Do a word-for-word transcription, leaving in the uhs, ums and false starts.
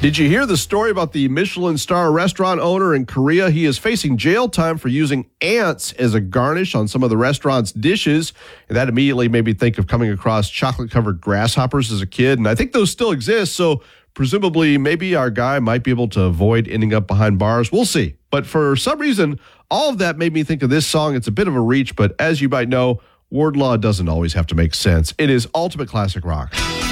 Did you hear the story about the Michelin star restaurant owner in Korea? He is facing jail time for using ants as a garnish on some of the restaurant's dishes. And that immediately made me think of coming across chocolate-covered grasshoppers as a kid. And I think those still exist, so presumably maybe our guy might be able to avoid ending up behind bars. We'll see. But for some reason, all of that made me think of this song. It's a bit of a reach, but as you might know, word law doesn't always have to make sense. It is ultimate classic rock.